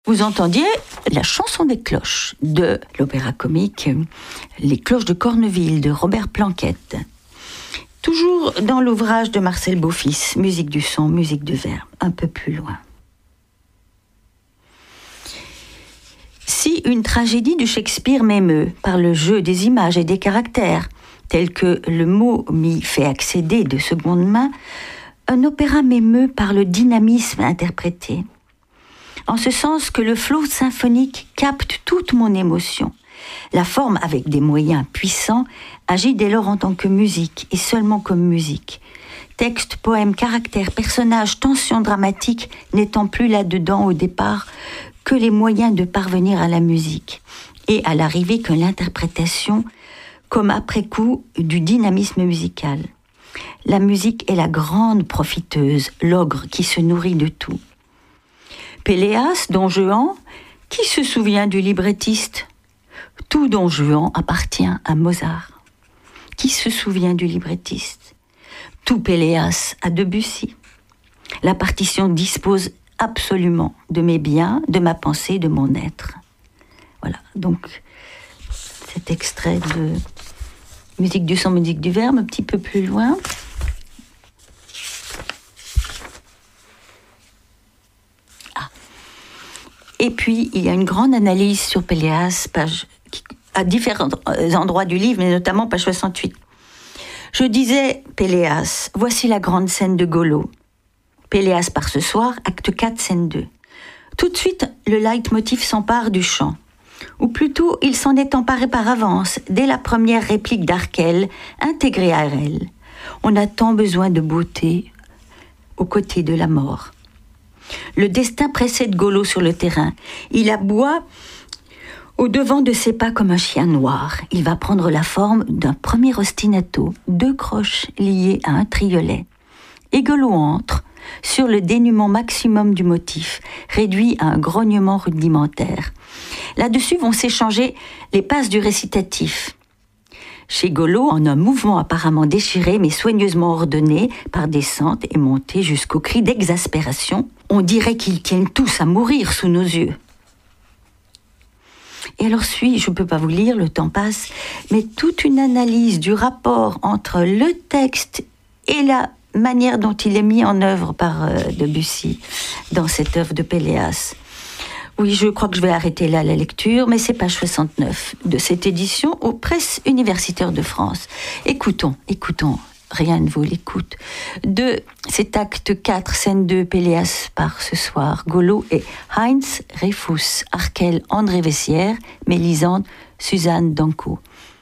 vous entendiez la chanson des cloches de l'opéra comique Les cloches de Corneville de Robert Planquette. Toujours dans l'ouvrage de Marcel Beaufils, musique du son, musique du verbe, un peu plus loin. Si une tragédie de Shakespeare m'émeut par le jeu des images et des caractères, tel que le mot m'y fait accéder de seconde main, un opéra m'émeut par le dynamisme interprété. En ce sens que le flot symphonique capte toute mon émotion. La forme, avec des moyens puissants, agit dès lors en tant que musique, et seulement comme musique. Texte, poème, caractère, personnage, tension dramatique n'étant plus là-dedans au départ que les moyens de parvenir à la musique, et à l'arrivée que l'interprétation, comme après coup, du dynamisme musical. La musique est la grande profiteuse, l'ogre qui se nourrit de tout. Péléas, Don Juan, qui se souvient du librettiste ? Tout Don Juan appartient à Mozart. Qui se souvient du librettiste ? Tout Péléas à Debussy. La partition dispose absolument de mes biens, de ma pensée, de mon être. Voilà, donc cet extrait de musique du son, musique du verbe, un petit peu plus loin. Et puis, il y a une grande analyse sur Péléas, à différents endroits du livre, mais notamment page 68. Je disais, Péléas, voici la grande scène de Golo. Péléas part ce soir, acte 4, scène 2. Tout de suite, le leitmotiv s'empare du chant. Ou plutôt, il s'en est emparé par avance, dès la première réplique d'Arkel, intégrée à elle. On a tant besoin de beauté aux côtés de la mort. Le destin précède Golo sur le terrain. Il aboie au devant de ses pas comme un chien noir. Il va prendre la forme d'un premier ostinato, 2 croches liées à un triolet. Et Golo entre sur le dénûment maximum du motif, réduit à un grognement rudimentaire. Là-dessus vont s'échanger les passes du récitatif. Chez Golo, en un mouvement apparemment déchiré mais soigneusement ordonné par descente et montée jusqu'au cri d'exaspération, on dirait qu'ils tiennent tous à mourir sous nos yeux. Et alors suit, je ne peux pas vous lire, le temps passe, mais toute une analyse du rapport entre le texte et la manière dont il est mis en œuvre par Debussy dans cette œuvre de Péléas. Oui, je crois que je vais arrêter là la lecture, mais c'est page 69 de cette édition aux Presses universitaires de France. Écoutons, rien ne vaut l'écoute, de cet acte 4, scène 2, Péléas part ce soir, Golo et Heinz Reyfus, Arkel André Vessière, Mélisande Suzanne Danco.